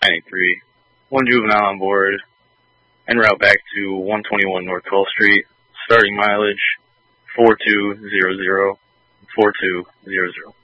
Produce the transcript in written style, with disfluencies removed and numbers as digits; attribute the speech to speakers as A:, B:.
A: 983. One juvenile on board, en route back to 121 North 12th Street. Starting mileage 4200, 4200.